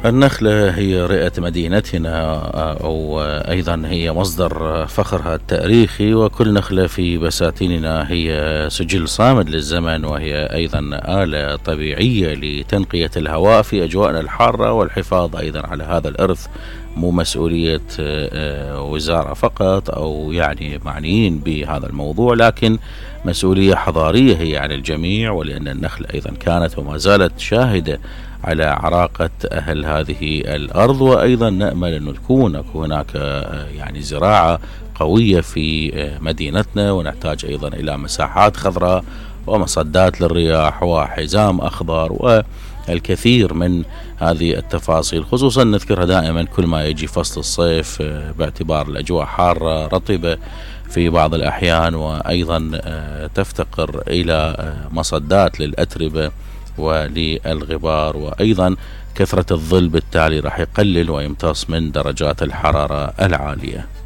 النخلة هي رئة مدينتنا، أو أيضا هي مصدر فخرها التاريخي، وكل نخلة في بساتيننا هي سجل صامد للزمن، وهي أيضا آلة طبيعية لتنقية الهواء في أجواءنا الحارة والحفاظ أيضا على هذا الإرث. مو مسؤولية وزارة فقط أو يعني معنيين بهذا الموضوع، لكن مسؤولية حضارية هي على الجميع، ولأن النخلة أيضا كانت وما زالت شاهدة على عراقة أهل هذه الأرض، وأيضا نأمل أن تكون هناك يعني زراعة قوية في مدينتنا، ونحتاج أيضا إلى مساحات خضراء ومصدات للرياح وحزام أخضر والكثير من هذه التفاصيل، خصوصا نذكرها دائما كل ما يجي فصل الصيف، باعتبار الأجواء حارة رطبة في بعض الأحيان، وأيضا تفتقر إلى مصدات للأتربة وللغبار، وأيضا كثرة الظل بالتالي راح يقلل ويمتص من درجات الحرارة العالية.